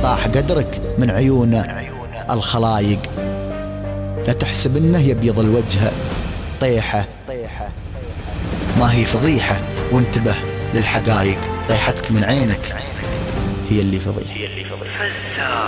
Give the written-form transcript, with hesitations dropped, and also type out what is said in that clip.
طاح قدرك من عيون الخلايق. لا تحسب انه يبيض الوجه طيحة، ما هي فضيحة، وانتبه للحقائق، طيحتك من عينك هي اللي فضيحة.